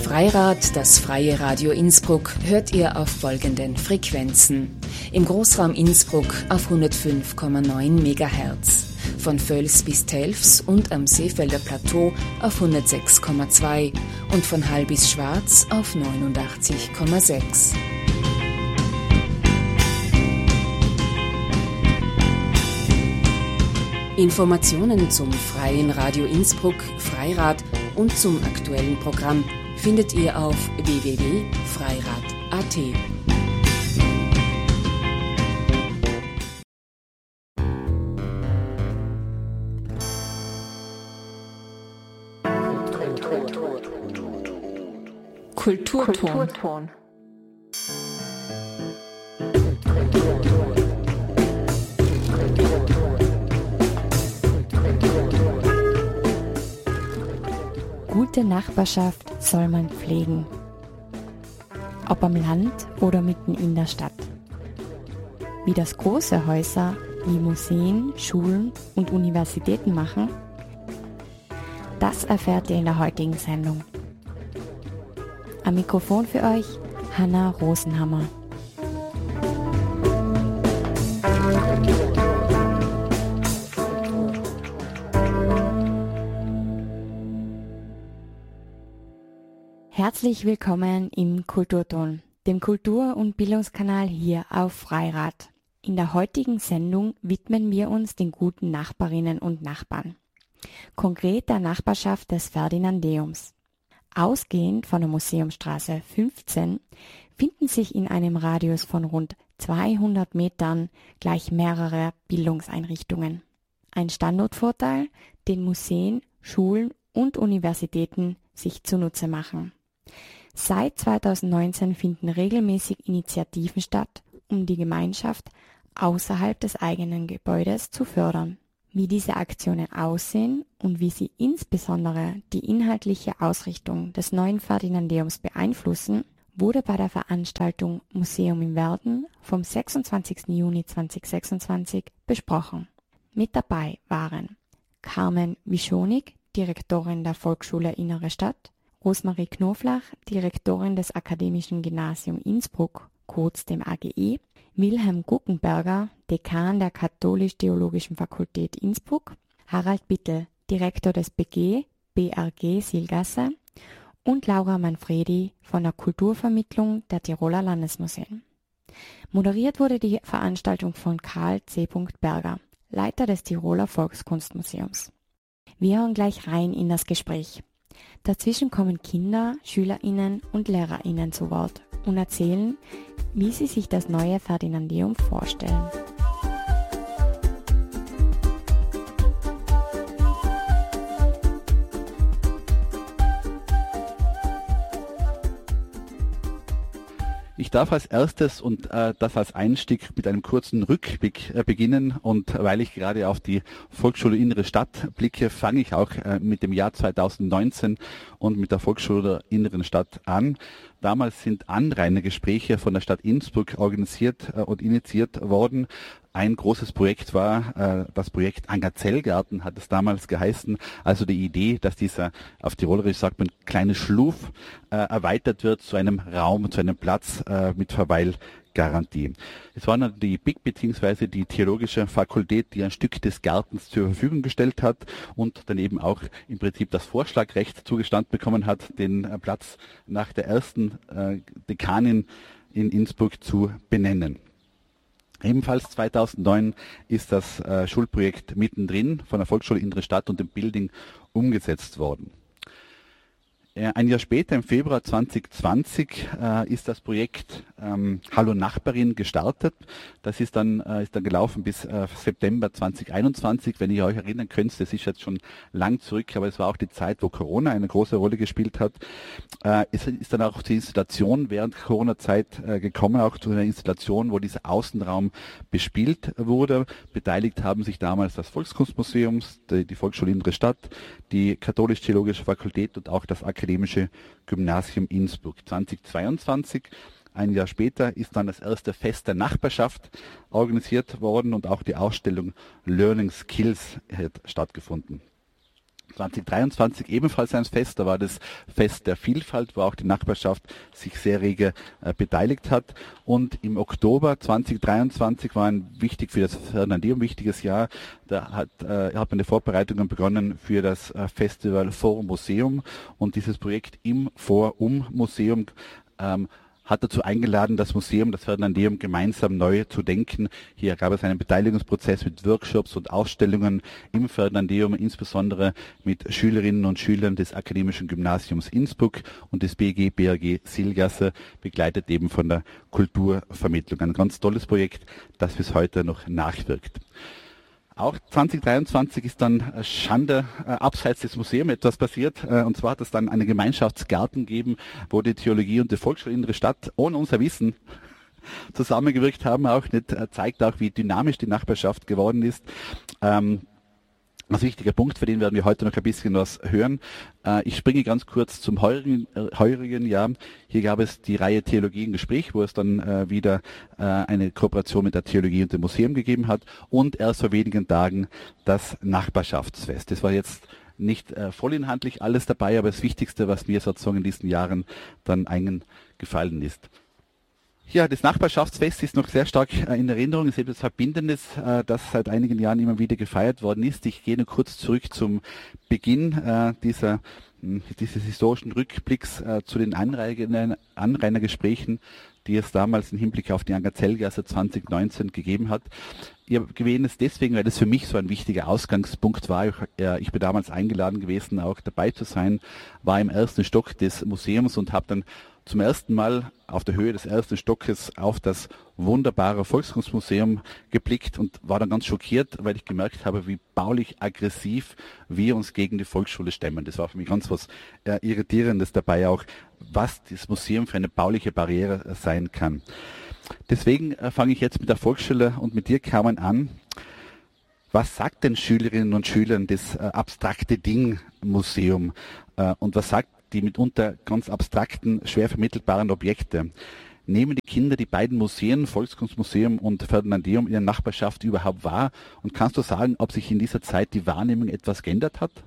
Freirad, das freie Radio Innsbruck, hört ihr auf folgenden Frequenzen. Im Großraum Innsbruck auf 105,9 MHz, von Völs bis Telfs und am Seefelder Plateau auf 106,2 und von Hall bis Schwarz auf 89,6. Informationen zum freien Radio Innsbruck, Freirad und zum aktuellen Programm findet ihr auf www.freirad.at. Kulturton. Gute Nachbarschaft soll man pflegen. Ob am Land oder mitten in der Stadt. Wie das große Häuser wie Museen, Schulen und Universitäten machen, das erfährt ihr in der heutigen Sendung. Am Mikrofon für euch Hanna Rosenhammer. Herzlich willkommen im Kulturton, dem Kultur- und Bildungskanal hier auf Freirad. In der heutigen Sendung widmen wir uns den guten Nachbarinnen und Nachbarn. Konkret der Nachbarschaft des Ferdinandeums. Ausgehend von der Museumstraße 15 finden sich in einem Radius von rund 200 Metern gleich mehrere Bildungseinrichtungen. Ein Standortvorteil, den Museen, Schulen und Universitäten sich zunutze machen. Seit 2019 finden regelmäßig Initiativen statt, um die Gemeinschaft außerhalb des eigenen Gebäudes zu fördern. Wie diese Aktionen aussehen und wie sie insbesondere die inhaltliche Ausrichtung des neuen Ferdinandeums beeinflussen, wurde bei der Veranstaltung Museum im Werden vom 26. Juni 2026 besprochen. Mit dabei waren Carmen Wischonig, Direktorin der Volksschule Innere Stadt, Rosmarie Knoflach, Direktorin des Akademischen Gymnasium Innsbruck, kurz dem AGI, Wilhelm Guckenberger, Dekan der Katholisch-Theologischen Fakultät Innsbruck, Harald Bittel, Direktor des BRG Silgasse und Laura Manfredi von der Kulturvermittlung der Tiroler Landesmuseen. Moderiert wurde die Veranstaltung von Karl C. Berger, Leiter des Tiroler Volkskunstmuseums. Wir hören gleich rein in das Gespräch. Dazwischen kommen Kinder, SchülerInnen und LehrerInnen zu Wort und erzählen, wie sie sich das neue Ferdinandeum vorstellen. Ich darf als erstes und das als Einstieg mit einem kurzen Rückblick beginnen, und weil ich gerade auf die Volksschule Innere Stadt blicke, fange ich auch mit dem Jahr 2019 und mit der Volksschule der Inneren Stadt an. Damals sind Anrainergespräche von der Stadt Innsbruck organisiert und initiiert worden. Ein großes Projekt war das Projekt Angazellgarten, hat es damals geheißen. Also die Idee, dass dieser, auf Tirolerisch sagt man, kleine Schluf erweitert wird zu einem Raum, zu einem Platz mit Verweilgarantie. Es war dann die BIG bzw. die Theologische Fakultät, die ein Stück des Gartens zur Verfügung gestellt hat und dann eben auch im Prinzip das Vorschlagrecht zugestanden bekommen hat, den Platz nach der ersten Dekanin in Innsbruck zu benennen. Ebenfalls 2009 ist das Schulprojekt mittendrin von der Volksschule Innere Stadt und dem Building umgesetzt worden. Ein Jahr später, im Februar 2020, ist das Projekt Hallo Nachbarin gestartet. Das ist dann gelaufen bis September 2021. Wenn ihr euch erinnern könnt, das ist jetzt schon lang zurück, aber es war auch die Zeit, wo Corona eine große Rolle gespielt hat. Es ist dann auch die Installation während Corona-Zeit gekommen, auch zu einer Installation, wo dieser Außenraum bespielt wurde. Beteiligt haben sich damals das Volkskunstmuseum, die Volksschule Innere Stadt, die Katholisch-Theologische Fakultät und auch das Akademische Gymnasium Innsbruck. 2022, ein Jahr später, ist dann das erste Fest der Nachbarschaft organisiert worden und auch die Ausstellung Learning Skills hat stattgefunden. 2023 ebenfalls ein Fest, da war das Fest der Vielfalt, wo auch die Nachbarschaft sich sehr rege beteiligt hat. Und im Oktober 2023 war für das Ferdinandeum wichtiges Jahr. Da hat man die Vorbereitungen begonnen für das Festival Forum Museum, und dieses Projekt im Forum Museum hat dazu eingeladen, das Museum, das Ferdinandeum, gemeinsam neu zu denken. Hier gab es einen Beteiligungsprozess mit Workshops und Ausstellungen im Ferdinandeum, insbesondere mit Schülerinnen und Schülern des Akademischen Gymnasiums Innsbruck und des BRG Silgasse, begleitet eben von der Kulturvermittlung. Ein ganz tolles Projekt, das bis heute noch nachwirkt. Auch 2023 ist dann Schande abseits des Museums etwas passiert. Und zwar hat es dann einen Gemeinschaftsgarten gegeben, wo die Theologie und die Volksschule Innere Stadt ohne unser Wissen zusammengewirkt haben. Zeigt auch, wie dynamisch die Nachbarschaft geworden ist. Ein wichtiger Punkt, für den werden wir heute noch ein bisschen was hören. Ich springe ganz kurz zum heurigen Jahr. Hier gab es die Reihe Theologie im Gespräch, wo es dann wieder eine Kooperation mit der Theologie und dem Museum gegeben hat. Und erst vor wenigen Tagen das Nachbarschaftsfest. Das war jetzt nicht vollinhaltlich alles dabei, aber das Wichtigste, was mir sozusagen in diesen Jahren dann eingefallen ist. Ja, das Nachbarschaftsfest ist noch sehr stark in Erinnerung. Es ist etwas Verbindendes, das seit einigen Jahren immer wieder gefeiert worden ist. Ich gehe nur kurz zurück zum Beginn dieses historischen Rückblicks zu den Anrainergesprächen, die es damals im Hinblick auf die Angerzellgasse 2019 gegeben hat. Ich erwähne es deswegen, weil das für mich so ein wichtiger Ausgangspunkt war. Ich bin damals eingeladen gewesen, auch dabei zu sein, war im ersten Stock des Museums und habe dann zum ersten Mal auf der Höhe des ersten Stockes auf das wunderbare Volkskunstmuseum geblickt und war dann ganz schockiert, weil ich gemerkt habe, wie baulich aggressiv wir uns gegen die Volksschule stemmen. Das war für mich ganz was Irritierendes dabei auch, was das Museum für eine bauliche Barriere sein kann. Deswegen fange ich jetzt mit der Volksschule und mit dir, Carmen, an. Was sagt den Schülerinnen und Schülern das abstrakte Ding-Museum und was sagt die mitunter ganz abstrakten, schwer vermittelbaren Objekte? Nehmen die Kinder die beiden Museen, Volkskunstmuseum und Ferdinandeum, in der Nachbarschaft überhaupt wahr? Und kannst du sagen, ob sich in dieser Zeit die Wahrnehmung etwas geändert hat?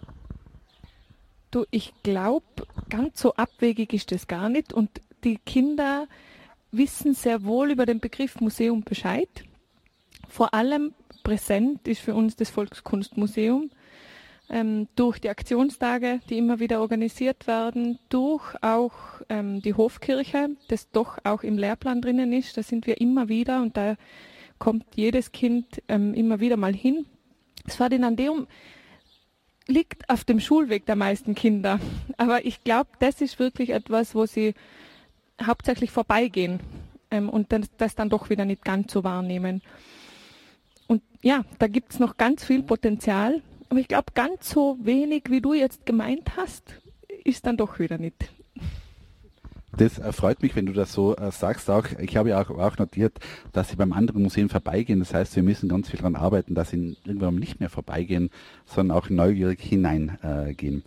Du, ich glaube, ganz so abwegig ist das gar nicht. Und die Kinder wissen sehr wohl über den Begriff Museum Bescheid. Vor allem präsent ist für uns das Volkskunstmuseum. Durch die Aktionstage, die immer wieder organisiert werden, durch auch die Hofkirche, das doch auch im Lehrplan drinnen ist. Da sind wir immer wieder und da kommt jedes Kind immer wieder mal hin. Das Ferdinandeum liegt auf dem Schulweg der meisten Kinder, aber ich glaube, das ist wirklich etwas, wo sie hauptsächlich vorbeigehen und das dann doch wieder nicht ganz so wahrnehmen. Und ja, da gibt es noch ganz viel Potenzial. Aber ich glaube, ganz so wenig, wie du jetzt gemeint hast, ist dann doch wieder nicht. Das freut mich, wenn du das so sagst. Ich habe ja auch notiert, dass sie beim anderen Museum vorbeigehen. Das heißt, wir müssen ganz viel daran arbeiten, dass sie irgendwann nicht mehr vorbeigehen, sondern auch neugierig hineingehen.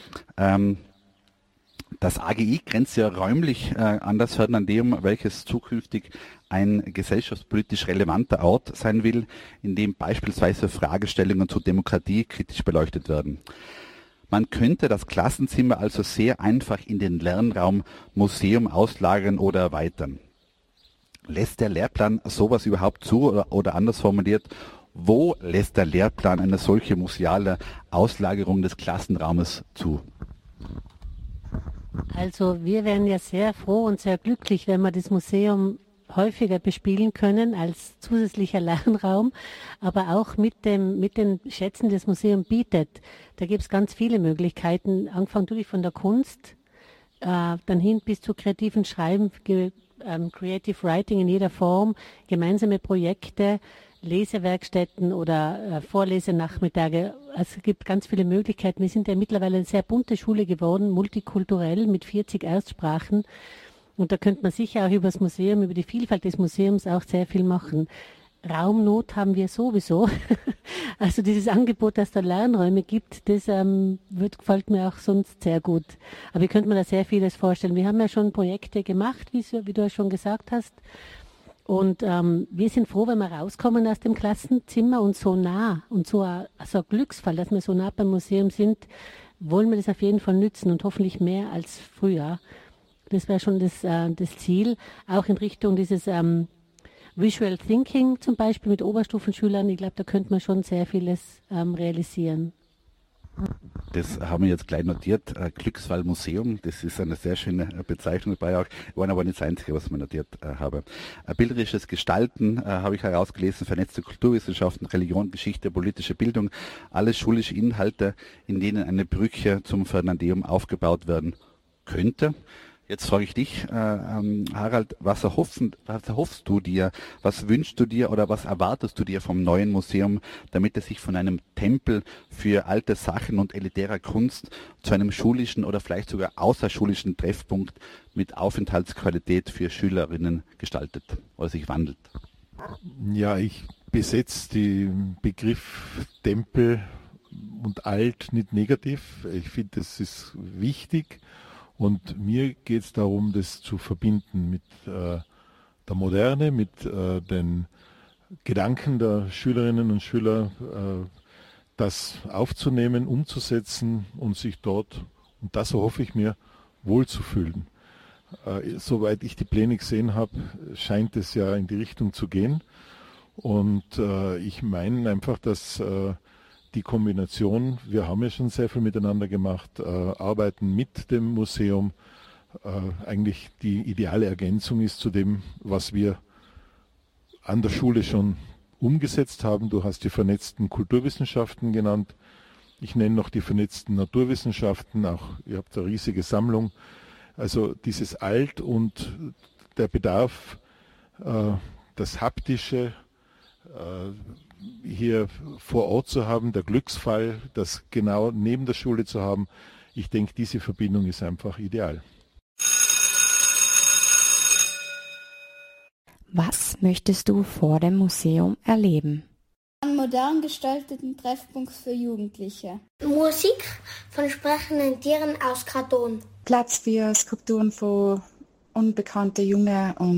Das AGI grenzt ja räumlich an das Ferdinandeum, welches zukünftig ein gesellschaftspolitisch relevanter Ort sein will, in dem beispielsweise Fragestellungen zur Demokratie kritisch beleuchtet werden. Man könnte das Klassenzimmer also sehr einfach in den Lernraum Museum auslagern oder erweitern. Lässt der Lehrplan sowas überhaupt zu oder anders formuliert, wo lässt der Lehrplan eine solche museale Auslagerung des Klassenraumes zu? Also wir wären ja sehr froh und sehr glücklich, wenn wir das Museum häufiger bespielen können als zusätzlicher Lernraum, aber auch mit den Schätzen, die das Museum bietet. Da gibt es ganz viele Möglichkeiten, angefangen natürlich von der Kunst, dann hin bis zu kreativen Schreiben, Creative Writing in jeder Form, gemeinsame Projekte, Lesewerkstätten oder Vorlesenachmittage. Also es gibt ganz viele Möglichkeiten. Wir sind ja mittlerweile eine sehr bunte Schule geworden, multikulturell mit 40 Erstsprachen. Und da könnte man sicher auch über das Museum, über die Vielfalt des Museums auch sehr viel machen. Raumnot haben wir sowieso. Also dieses Angebot, dass da Lernräume gibt, das gefällt mir auch sonst sehr gut. Aber ich könnte mir da sehr vieles vorstellen. Wir haben ja schon Projekte gemacht, wie du ja schon gesagt hast. Und wir sind froh, wenn wir rauskommen aus dem Klassenzimmer und so nah und so ein Glücksfall, dass wir so nah beim Museum sind, wollen wir das auf jeden Fall nützen und hoffentlich mehr als früher. Das wäre schon das Ziel, auch in Richtung dieses Visual Thinking zum Beispiel mit Oberstufenschülern. Ich glaube, da könnte man schon sehr vieles realisieren. Das haben wir jetzt gleich notiert. Glücksfall Museum, das ist eine sehr schöne Bezeichnung dabei auch. War aber nicht das Einzige, was ich notiert habe. Bilderisches Gestalten habe ich herausgelesen, vernetzte Kulturwissenschaften, Religion, Geschichte, politische Bildung, alles schulische Inhalte, in denen eine Brücke zum Fernandeum aufgebaut werden könnte. Jetzt frage ich dich, Harald, was erhoffst du dir, was wünschst du dir oder was erwartest du dir vom neuen Museum, damit es sich von einem Tempel für alte Sachen und elitärer Kunst zu einem schulischen oder vielleicht sogar außerschulischen Treffpunkt mit Aufenthaltsqualität für Schülerinnen gestaltet oder sich wandelt? Ja, ich besetze den Begriff Tempel und alt nicht negativ. Ich finde, das ist wichtig. Und mir geht es darum, das zu verbinden mit der Moderne, mit den Gedanken der Schülerinnen und Schüler, das aufzunehmen, umzusetzen und sich dort, und das hoffe ich mir, wohlzufühlen. Soweit ich die Pläne gesehen habe, scheint es ja in die Richtung zu gehen. Und ich meine einfach, dass die Kombination, wir haben ja schon sehr viel miteinander gemacht, arbeiten mit dem Museum, eigentlich die ideale Ergänzung ist zu dem, was wir an der Schule schon umgesetzt haben. Du hast die vernetzten Kulturwissenschaften genannt. Ich nenne noch die vernetzten Naturwissenschaften, auch ihr habt eine riesige Sammlung. Also dieses Alt und der Bedarf, das Haptische, hier vor Ort zu haben, der Glücksfall, das genau neben der Schule zu haben. Ich denke, diese Verbindung ist einfach ideal. Was möchtest du vor dem Museum erleben? Einen modern gestalteten Treffpunkt für Jugendliche. Musik von sprechenden Tieren aus Karton. Platz für Skulpturen von unbekannten Jungen und